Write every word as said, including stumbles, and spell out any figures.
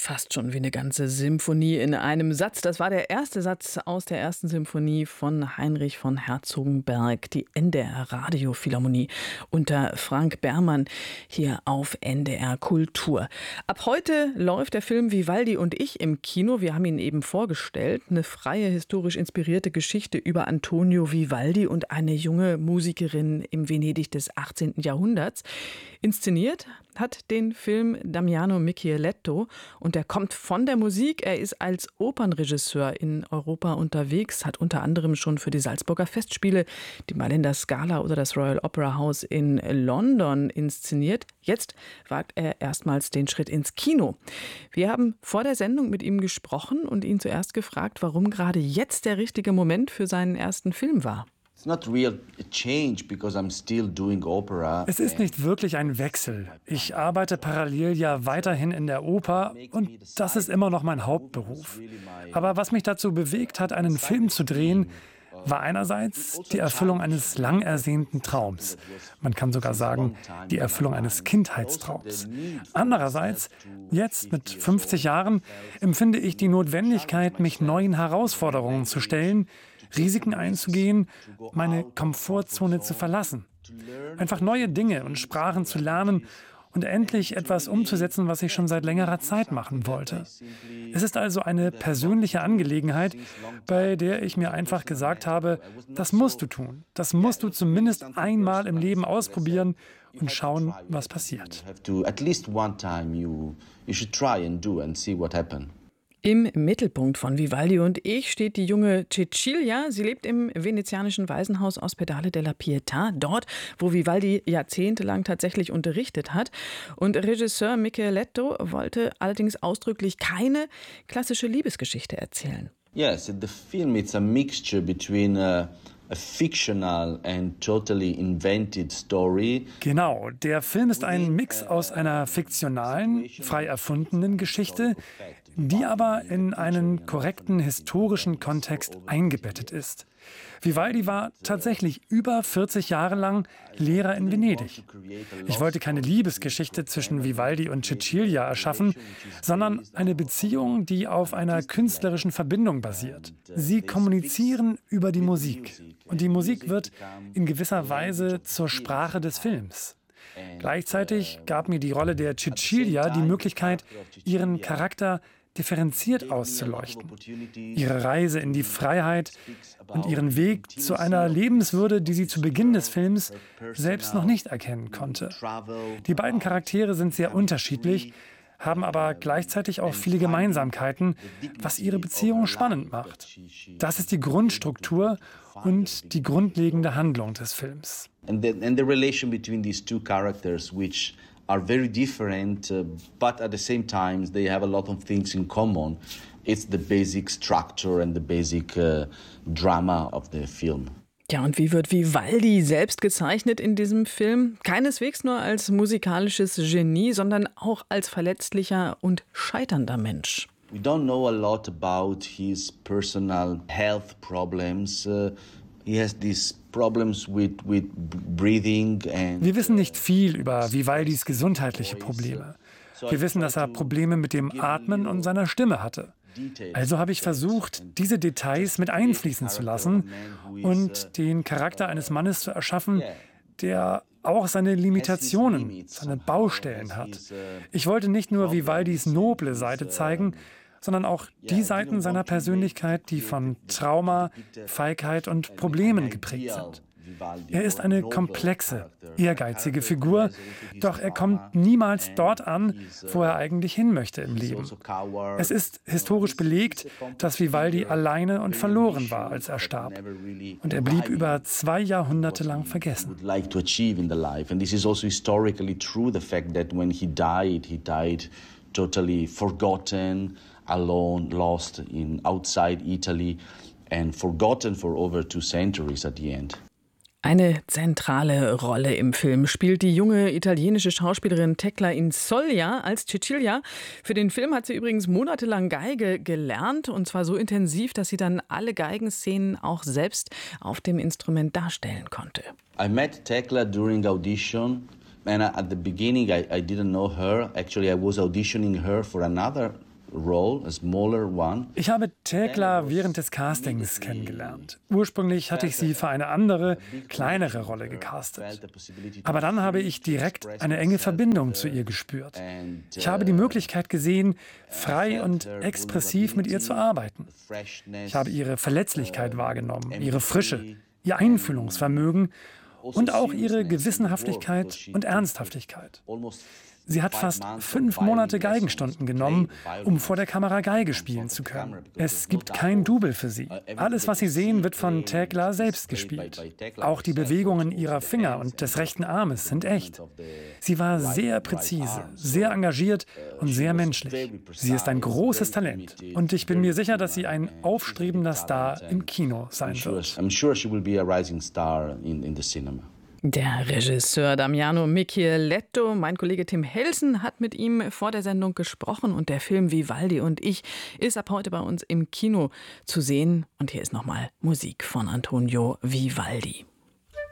Fast schon wie eine ganze Symphonie in einem Satz. Das war der erste Satz aus der ersten Symphonie von Heinrich von Herzogenberg, die N D R Radiophilharmonie unter Frank Bermann hier auf N D R Kultur. Ab heute läuft der Film Vivaldi und ich im Kino. Wir haben ihn eben vorgestellt. Eine freie, historisch inspirierte Geschichte über Antonio Vivaldi und eine junge Musikerin im Venedig des achtzehnten Jahrhunderts. Inszeniert hat den Film Damiano Micheletto und er kommt von der Musik. Er ist als Opernregisseur in Europa unterwegs, hat unter anderem schon für die Salzburger Festspiele, die Mailänder Scala oder das Royal Opera House in London inszeniert. Jetzt wagt er erstmals den Schritt ins Kino. Wir haben vor der Sendung mit ihm gesprochen und ihn zuerst gefragt, warum gerade jetzt der richtige Moment für seinen ersten Film war. Es ist nicht wirklich ein Wechsel. Ich arbeite parallel ja weiterhin in der Oper und das ist immer noch mein Hauptberuf. Aber was mich dazu bewegt hat, einen Film zu drehen, war einerseits die Erfüllung eines lang ersehnten Traums. Man kann sogar sagen, die Erfüllung eines Kindheitstraums. Andererseits, jetzt mit fünfzig Jahren, empfinde ich die Notwendigkeit, mich neuen Herausforderungen zu stellen, Risiken einzugehen, meine Komfortzone zu verlassen. Einfach neue Dinge und Sprachen zu lernen und endlich etwas umzusetzen, was ich schon seit längerer Zeit machen wollte. Es ist also eine persönliche Angelegenheit, bei der ich mir einfach gesagt habe, das musst du tun. Das musst du zumindest einmal im Leben ausprobieren und schauen, was passiert. Im Mittelpunkt von Vivaldi und ich steht die junge Cecilia. Sie lebt im venezianischen Waisenhaus Ospedale della Pietà, dort, wo Vivaldi jahrzehntelang tatsächlich unterrichtet hat. Und Regisseur Micheletto wollte allerdings ausdrücklich keine klassische Liebesgeschichte erzählen. Yes, the film it's a mixture between a A fictional and totally invented story. Genau, der Film ist ein Mix aus einer fiktionalen, frei erfundenen Geschichte, die aber in einen korrekten historischen Kontext eingebettet ist. Vivaldi war tatsächlich über vierzig Jahre lang Lehrer in Venedig. Ich wollte keine Liebesgeschichte zwischen Vivaldi und Cecilia erschaffen, sondern eine Beziehung, die auf einer künstlerischen Verbindung basiert. Sie kommunizieren über die Musik und die Musik wird in gewisser Weise zur Sprache des Films. Gleichzeitig gab mir die Rolle der Cecilia die Möglichkeit, ihren Charakter differenziert auszuleuchten. Ihre Reise in die Freiheit und ihren Weg zu einer Lebenswürde, die sie zu Beginn des Films selbst noch nicht erkennen konnte. Die beiden Charaktere sind sehr unterschiedlich, haben aber gleichzeitig auch viele Gemeinsamkeiten, was ihre Beziehung spannend macht. Das ist die Grundstruktur und die grundlegende Handlung des Films. And the, and the relation between these two characters, which are very different, uh, but at the same time they have a lot of things in common. It's the basic structure and the basic uh, drama of the film. Ja, und wie wird Vivaldi selbst gezeichnet in diesem Film? Keineswegs nur als musikalisches Genie, sondern auch als verletzlicher und scheiternder Mensch. We don't know a lot about his personal health problems. Uh, he has these problems with, with breathing and Wir wissen nicht viel über Vivaldis gesundheitliche Probleme. Wir wissen, dass er Probleme mit dem Atmen und seiner Stimme hatte. Also habe ich versucht, diese Details mit einfließen zu lassen und den Charakter eines Mannes zu erschaffen, der auch seine Limitationen, seine Baustellen hat. Ich wollte nicht nur Vivaldis noble Seite zeigen, sondern auch die Seiten seiner Persönlichkeit, die von Trauma, Feigheit und Problemen geprägt sind. Er ist eine komplexe, ehrgeizige Figur, doch er kommt niemals dort an, wo er eigentlich hin möchte im Leben. Es ist historisch belegt, dass Vivaldi alleine und verloren war, als er starb. Und er blieb über zwei Jahrhunderte lang vergessen. Totally forgotten, alone, lost in outside Italy and forgotten for over two centuries at the end. Eine zentrale Rolle im Film spielt die junge italienische Schauspielerin Tecla Insoglia als Cecilia. Für den Film hat sie übrigens monatelang Geige gelernt, und zwar so intensiv, dass sie dann alle Geigenszenen auch selbst auf dem Instrument darstellen konnte. I met Tecla during audition. And at the beginning, I, I didn't know her. Actually, I was auditioning her for another role, a smaller one. Ich habe Thekla während des Castings kennengelernt. Ursprünglich hatte ich sie für eine andere, kleinere Rolle gecastet. Aber dann habe ich direkt eine enge Verbindung zu ihr gespürt. Ich habe die Möglichkeit gesehen, frei und expressiv mit ihr zu arbeiten. Ich habe ihre Verletzlichkeit wahrgenommen, ihre Frische, ihr Einfühlungsvermögen und auch ihre Gewissenhaftigkeit und Ernsthaftigkeit. Sie hat fast fünf Monate Geigenstunden genommen, um vor der Kamera Geige spielen zu können. Es gibt kein Double für sie. Alles, was Sie sehen, wird von Thekla selbst gespielt. Auch die Bewegungen ihrer Finger und des rechten Armes sind echt. Sie war sehr präzise, sehr engagiert und sehr menschlich. Sie ist ein großes Talent. Und ich bin mir sicher, dass sie ein aufstrebender Star im Kino sein wird. I'm sure she will be a rising star in, in the cinema. Der Regisseur Damiano Micheletto, mein Kollege Tim Helsen, hat mit ihm vor der Sendung gesprochen und der Film Vivaldi und ich ist ab heute bei uns im Kino zu sehen. Und hier ist nochmal Musik von Antonio Vivaldi.